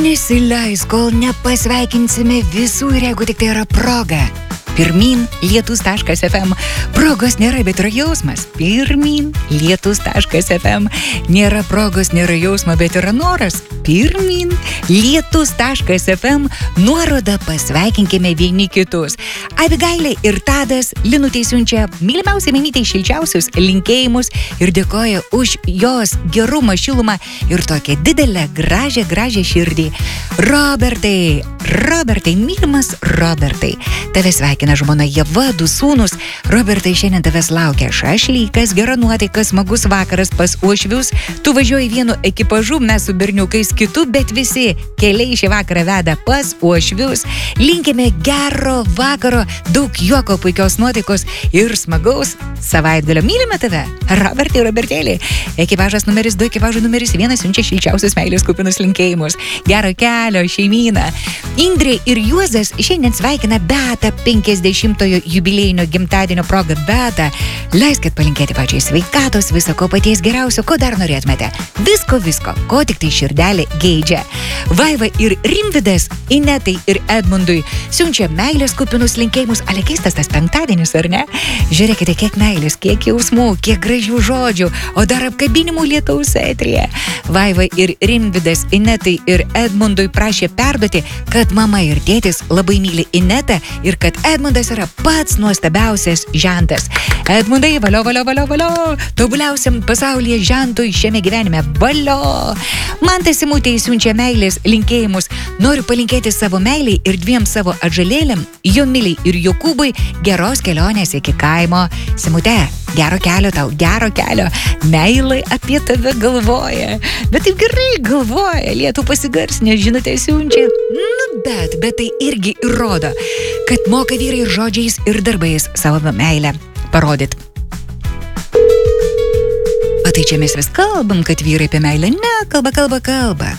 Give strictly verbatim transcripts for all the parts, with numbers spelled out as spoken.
Nesileis, kol nepasveikinsime visų ir jeigu tik tai yra proga. Pirmin lietus taškas ef em. Progos nėra, bet yra jausmas. Pirmin lietus taškas ef em. Nėra progos, nėra jausmo, bet yra noras. Pirmin lietus taškas ef em. Nuoroda pasveikinkime vieni kitus. Abigailė ir Tadas Linutei siunčia mylimiausiai mamytei šilčiausius linkėjimus ir dėkoja už jos gerumą, šilumą ir tokią didelę, gražią, gražią širdį. Robertai, Robertai, mylimas Robertai, tave sveikina žmona Ieva, du sūnus. Robertai, šiandien tavęs laukia šašlykas, gera nuotaika, smagus vakaras pas uošvius. Tu važiuoji vienu ekipažu, mes su berniukais kitu, bet visi keliai šį vakarą veda pas uošvius. Linkime gero vakaro, daug juoko, puikios nuotaikos ir smagaus savaitgalio. Mylime tave, Robertai, Robertėlį. Ekipažas numeris du, ekipažo numeris vienas siunčia šilčiausius meilės kupinus linkėjimus. Gero kelio, šeimyna. Indrė ir Juozas šiandien sveikina Beatą penkiasdešimtojo jubiliejinio gimtadienio proga. Beata, leiskit palinkėti pačiai sveikatos, viso ko paties geriausio, ko dar norėtumėte. Visko, visko, ko tik tai širdelė geidžia. Vaiva ir Rimvidas, Inetai ir Edmundui siunčia meilės kupinus linkėjimus. Ale keistas tas penktadienis, ar ne? Žiūrėkite, kiek meilės, kiek jausmų, kiek gražių žodžių, o dar apkabinimų lietaus eteryje. Vaiva ir Rimvidas, Inetai ir Edmundui prašė perduoti, kad mama ir tėtis labai myli Inetą ir kad Edmundas yra pats nuostabiausias žentas. Edmundai, valio, valio, valio, valio, tobuliausiam pasaulyje žentui šiame gyvenime, valio. Man tai Simutė siunčia meilės linkėjimus. Noriu palinkėti savo meiliai ir dviem savo atžalėlėm, Jomiliai ir Jokūbui, geros kelionės iki kaimo. Simutė, gero kelio tau, gero kelio. Meilai apie tave galvoja. Bet taip gerai galvoja, lietų pasigarsinę žinutę siunčia. Nu, bet, bet tai irgi įrodo, kad moka vyrai ir žodžiais ir darbais savo meilę parodyt. O tai čia mes vis kalbam, kad vyrai apie meilę ne, kalba, kalba, kalba.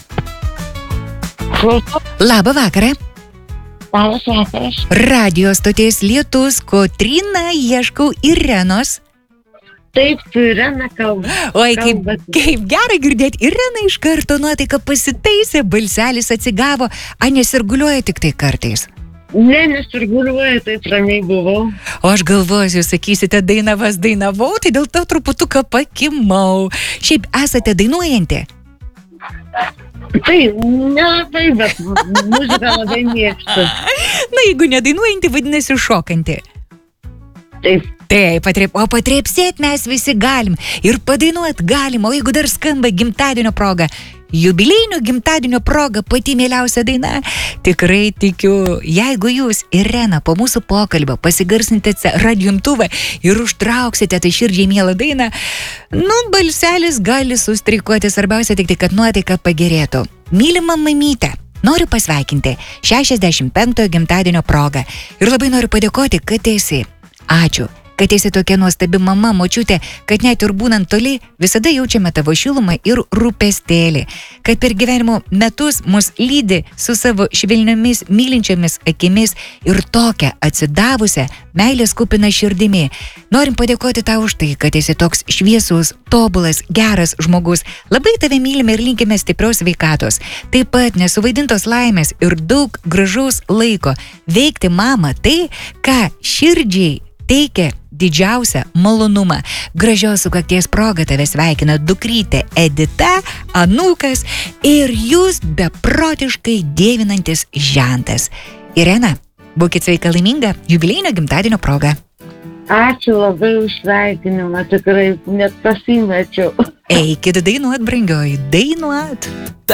Labą vakarą. Labas vakaras. Radio stoties Lietus, Kotryna, ieškau Irenos. Taip, tu Irena kalba. Oi, kaip, Kalbat. kaip gerai girdėti. Irena iš karto nuotaika pasitaisė, balselis atsigavo, a nesirguliuoja tik tai kartais. Ne, nesirguliuoju, taip ramiai buvau. O aš galvosiu, sakysite, dainavas dainavau, tai dėl to truputuką pakimau. Šiaip esate dainuojanti? Tai, nelabai, bet muziką labai mėgstu. Na, jeigu nedainuojanti, vadinasi šokanti. Taip. Taip, patrep, o patrepsėt mes visi galim ir padainuot galim, o jeigu dar skamba gimtadienio proga, jubiliejinio gimtadienio proga pati mieliausia daina, tikrai tikiu, jeigu jūs, Irena, po mūsų pokalbio pasigarsintite radiomtuvą ir užtrauksite tai širdžiai mielą dainą, nu, balselis gali sustrikuoti, svarbiausia tik tai, kad nuotaika pagerėtų. Mylima mamytė, noriu pasveikinti šešiasdešimt penktojo gimtadienio progą ir labai noriu padėkoti, kad esi. Ačiū, kad esi tokia nuostabi mama, močiutė, kad net ir būnant toli, visada jaučiame tavo šilumą ir rūpestėlį, kad per gyvenimo metus mus lydi su savo švelniomis, mylinčiomis akimis ir tokia atsidavusią, meilės kupiną širdimi. Norim padėkoti tau už tai, kad esi toks šviesus, tobulas, geras žmogus. Labai tave mylime ir linkime stiprios sveikatos. Taip pat nesuvaidintos laimės ir daug gražaus laiko veikti mamą tai, ką širdžiai teikia didžiausią malonumą. Gražios sukakties proga tave sveikina dukrytė Edita, anūkas ir jūs beprotiškai dievinantis žentas. Irena, būkit sveika laiminga jubiliejinio gimtadienio proga. Ačiū labai už sveikinimą, tikrai net pasimečiau. Eikit dainuot, brangioji, dainuot.